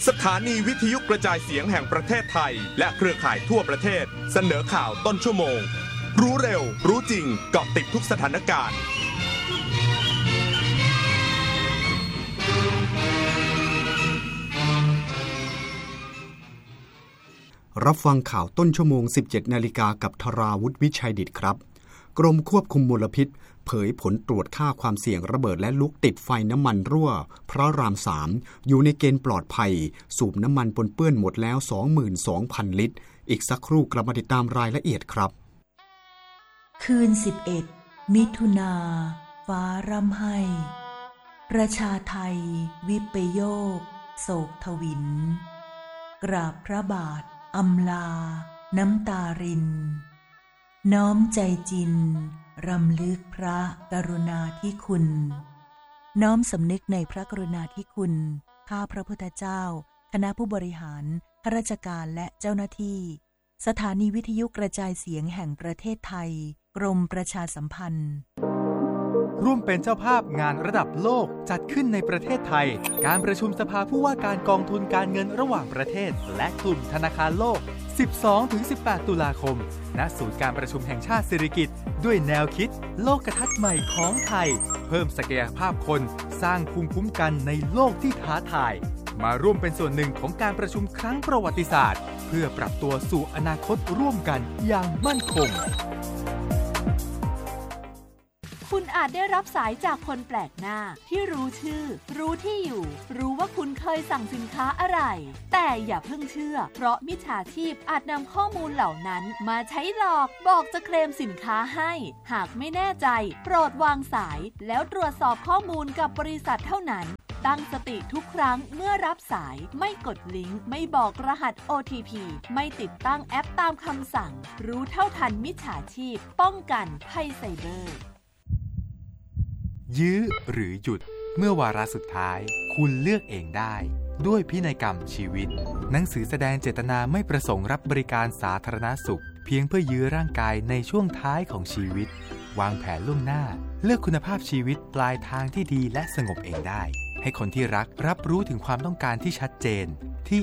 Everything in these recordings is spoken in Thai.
สถานีวิทยุกระจายเสียงแห่งประเทศไทยและเครือข่ายทั่วประเทศเสนอข่าวต้นชั่วโมงรู้เร็วรู้จริงเกาะติดทุกสถานการณ์รับฟังข่าวต้นชั่วโมง 17 นาฬิกากับธราวุฒิวิชัยดิษฐ์ครับกรมควบคุมมลพิษเผยผลตรวจค่าความเสี่ยงระเบิดและลุกติดไฟน้ำมันรั่วพระราม3อยู่ในเกณฑ์ปลอดภัยสูบน้ำมันปนเปื้อนหมดแล้ว 22,000 ลิตรอีกสักครู่กลับมาติดตามรายละเอียดครับคืน11มิถุนาฟ้าร่ำไห้ประชาไทยวิปโยคโศกทวินกราบพระบาทอำลาน้ำตารินน้อมใจจินรำลึกพระกรุณาธิคุณน้อมสำนึกในพระกรุณาธิคุณข้าพระพุทธเจ้าคณะผู้บริหารข้าราชการและเจ้าหน้าที่สถานีวิทยุกระจายเสียงแห่งประเทศไทยกรมประชาสัมพันธ์ร่วมเป็นเจ้าภาพงานระดับโลกจัดขึ้นในประเทศไทยการประชุมสภาผู้ว่าการกองทุนการเงินระหว่างประเทศและกลุ่มธนาคารโลก 12-18 ตุลาคมณศูนย์การประชุมแห่งชาติสิริกิติ์ด้วยแนวคิดโลกทัศน์ใหม่ของไทยเพิ่มศักยภาพคนสร้างภูมิคุ้มกันในโลกที่ท้าทายมาร่วมเป็นส่วนหนึ่งของการประชุมครั้งประวัติศาสตร์เพื่อปรับตัวสู่อนาคตร่วมกันอย่างมั่นคงคุณอาจได้รับสายจากคนแปลกหน้าที่รู้ชื่อรู้ที่อยู่รู้ว่าคุณเคยสั่งสินค้าอะไรแต่อย่าเพิ่งเชื่อเพราะมิจฉาชีพอาจนำข้อมูลเหล่านั้นมาใช้หลอกบอกจะเคลมสินค้าให้หากไม่แน่ใจโปรดวางสายแล้วตรวจสอบข้อมูลกับบริษัทเท่านั้นตั้งสติทุกครั้งเมื่อรับสายไม่กดลิงก์ไม่บอกรหัส OTP ไม่ติดตั้งแอปตามคำสั่งรู้เท่าทันมิจฉาชีพป้องกันภัยไซเบอร์ยื้อหรือหยุดเมื่อวาระสุดท้ายคุณเลือกเองได้ด้วยพินัยกรรมชีวิตหนังสือแสดงเจตนาไม่ประสงค์รับบริการสาธารณสุขเพียงเพื่อยื้อร่างกายในช่วงท้ายของชีวิตวางแผนล่วงหน้าเลือกคุณภาพชีวิตปลายทางที่ดีและสงบเองได้ให้คนที่รักรับรู้ถึงความต้องการที่ชัดเจนที่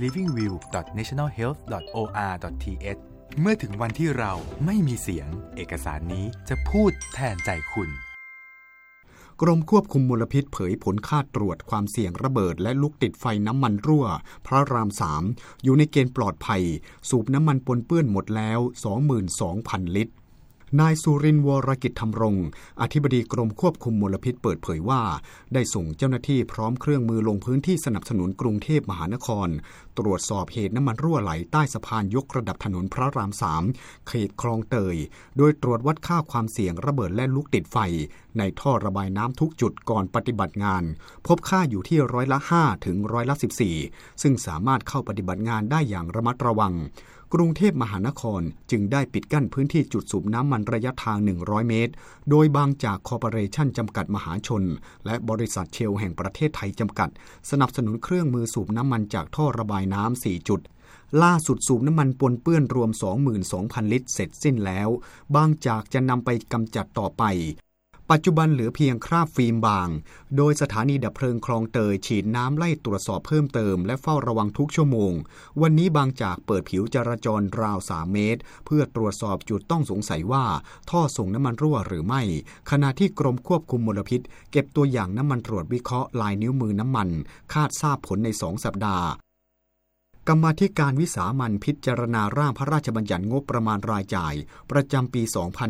e-livingwill.nationalhealth.or.th เมื่อถึงวันที่เราไม่มีเสียงเอกสารนี้จะพูดแทนใจคุณกรมควบคุมมลพิษเผยผลค่าตรวจความเสี่ยงระเบิดและลุกติดไฟน้ำมันรั่วพระราม3อยู่ในเกณฑ์ปลอดภัยสูบน้ำมันปนเปื้อนหมดแล้ว 22,000 ลิตรนายสุรินทร์วรกิจธรรมรงค์อธิบดีกรมควบคุมมลพิษเปิดเผยว่าได้ส่งเจ้าหน้าที่พร้อมเครื่องมือลงพื้นที่สนับสนุนกรุงเทพมหานครตรวจสอบเหตุน้ำมันรั่วไหลใต้สะพานยกระดับถนนพระราม3เขตคลองเตยโดยตรวจวัดค่าความเสี่ยงระเบิดและลุกติดไฟในท่อระบายน้ำทุกจุดก่อนปฏิบัติงานพบค่าอยู่ที่5%ถึง14%ซึ่งสามารถเข้าปฏิบัติงานได้อย่างระมัดระวังกรุงเทพมหานครจึงได้ปิดกั้นพื้นที่จุดสูบน้ำมันระยะทาง100เมตรโดยบางจากคอร์ปอเรชั่นจำกัดมหาชนและบริษัทเชลแห่งประเทศไทยจำกัดสนับสนุนเครื่องมือสูบน้ำมันจากท่อระบายน้ำ4จุดล่าสุดสูบน้ำมันปนเปื้อนรวม 22,000 ลิตรเสร็จสิ้นแล้วบางจากจะนำไปกำจัดต่อไปปัจจุบันเหลือเพียงคราบฟิล์มบางโดยสถานีดับเพลิงคลองเตยฉีดน้ำไล่ตรวจสอบเพิ่มเติมและเฝ้าระวังทุกชั่วโมงวันนี้บางจากเปิดผิวจราจรราว3เมตรเพื่อตรวจสอบจุดต้องสงสัยว่าท่อส่งน้ำมันรั่วหรือไม่ขณะที่กรมควบคุมมลพิษเก็บตัวอย่างน้ำมันตรวจวิเคราะห์ลายนิ้วมือน้ำมันคาดทราบผลใน2 สัปดาห์กรรมาธิการวิสามัญพิจารณาร่างพระราชบัญญัติงบประมาณรายจ่ายประจำปี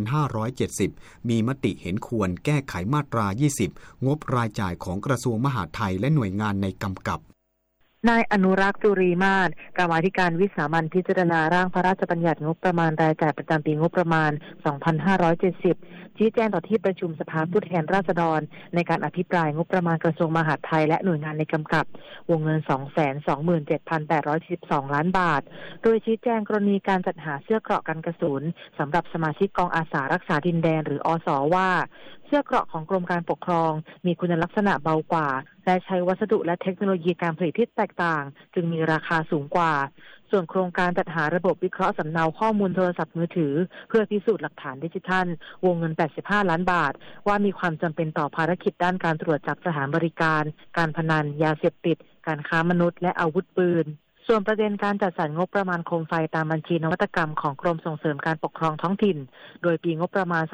2570 มีมติเห็นควรแก้ไขมาตรา 20 งบรายจ่ายของกระทรวงมหาดไทยและหน่วยงานในกำกับนายอนุรักษ์จุรีมาศกรรมาธิการวิสามัญพิจารณาร่างพระราชบัญญัติงบประมาณรายจ่ายประจำปีงบประมาณ 2570 ชี้แจงต่อที่ประชุมสภาผู้แทนราษฎรในการอภิปรายงบประมาณกระทรวงมหาดไทยและหน่วยงานในกำกับวงเงิน 227,842 ล้านบาทโดยชี้แจงกรณีการจัดหาเสื้อเกราะกันกระสุนสำหรับสมาชิกกองอาสารักษาดินแดนหรืออสว่าเสื้อเกราะของกรมการปกครองมีคุณลักษณะเบากว่าและใช้วัสดุและเทคโนโลยีการผลิตที่แตกต่างจึงมีราคาสูงกว่าส่วนโครงการจัดหาระบบวิเคราะห์สำเนาข้อมูลโทรศัพท์มือถือเพื่อพิสูจน์หลักฐานดิจิทัลวงเงิน85ล้านบาทว่ามีความจำเป็นต่อภารกิจด้านการตรวจจับสถานบริการการพนันยาเสพติดการค้ามนุษย์และอาวุธปืนส่วนประเด็นการจัดสรรงบประมาณโคมไฟตามบัญชีนวัตกรรมของกรมส่งเสริมการปกครองท้องถิ่นโดยปีงบประมาณ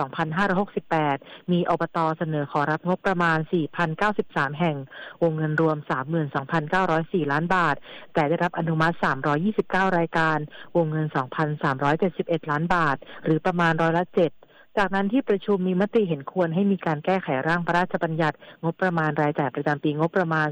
2568 มีอบต.เสนอขอรับงบประมาณ 4,093 แห่งวงเงินรวม 32,904 ล้านบาทแต่ได้รับอนุมัติ 329 รายการวงเงิน 2,371 ล้านบาทหรือประมาณร้อยละ 7จากนั้นที่ประชุมมีมติเห็นควรให้มีการแก้ไขร่างพระราชบัญญัติงบประมาณรายจ่ายประจำปีงบประมาณ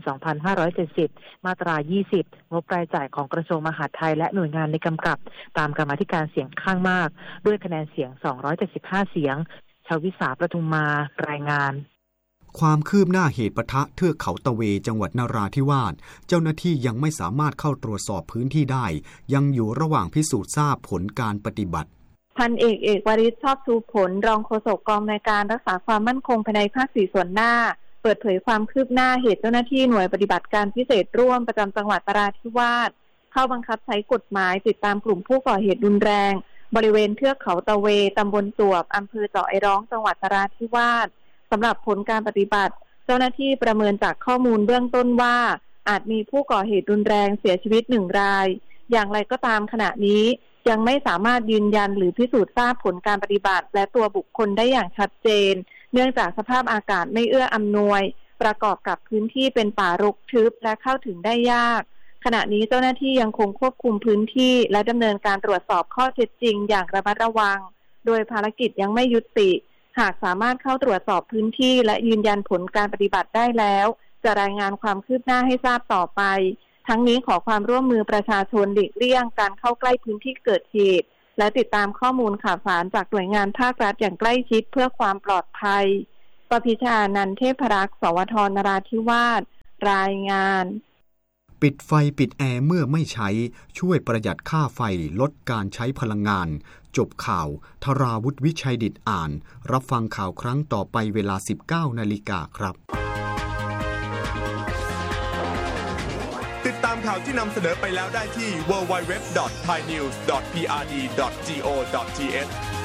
2570 มาตรา 20 งบรายจ่ายของกระทรวงมหาดไทยและหน่วยงานในกำกับตามกรรมาธิการเสียงข้างมากด้วยคะแนนเสียง 275 เสียงชวิสาประทุมมารายงานความคืบหน้าเหตุปะทะเทือกเขาตะเวจังหวัดนราธิวาสเจ้าหน้าที่ยังไม่สามารถเข้าตรวจสอบพื้นที่ได้ยังอยู่ระหว่างพิสูจน์ทราบผลการปฏิบัติพันเอกวริศ ชอบชูผลรองโฆษกกองในการรักษาความมั่นคงภายในภาค 4 ส่วนหน้าเปิดเผยความคืบหน้าเหตุเจ้าหน้าที่หน่วยปฏิบัติการพิเศษร่วมประจำจังหวัดนราธิวาสเข้าบังคับใช้กฎหมายติดตามกลุ่มผู้ก่อเหตุรุนแรงบริเวณเทือกเขาตะเวตำบลจวบอำเภอเจาะไอร้องจังหวัดนราธิวาสสำหรับผลการปฏิบัติเจ้าหน้าที่ประเมินจากข้อมูลเบื้องต้นว่าอาจมีผู้ก่อเหตุรุนแรงเสียชีวิต1 รายอย่างไรก็ตามขณะนี้ยังไม่สามารถยืนยันหรือพิสูจน์ทราบผลการปฏิบัติและตัวบุคคลได้อย่างชัดเจนเนื่องจากสภาพอากาศไม่เอื้ออำนวยประกอบกับพื้นที่เป็นป่ารกทึบและเข้าถึงได้ยากขณะนี้เจ้าหน้าที่ยังคงควบคุมพื้นที่และดำเนินการตรวจสอบข้อเท็จจริงอย่างระมัดระวังโดยภารกิจยังไม่ยุติหากสามารถเข้าตรวจสอบพื้นที่และยืนยันผลการปฏิบัติได้แล้วจะรายงานความคืบหน้าให้ทราบต่อไปทั้งนี้ขอความร่วมมือประชาชนหลีกเลี่ยงการเข้าใกล้พื้นที่เกิดเหตุและติดตามข้อมูลข่าวสารจากหน่วยงานภาครัฐอย่างใกล้ชิดเพื่อความปลอดภัยปพิชานันท์ เทพรักษ์ สวท นราธิวาสรายงานปิดไฟปิดแอร์เมื่อไม่ใช้ช่วยประหยัดค่าไฟลดการใช้พลังงานจบข่าวธราวุฒิวิชัยดิษฐ์อ่านรับฟังข่าวครั้งต่อไปเวลา 19 นาฬิกาครับติดตามข่าวที่นำเสนอไปแล้วได้ที่ www.thainews.prd.go.th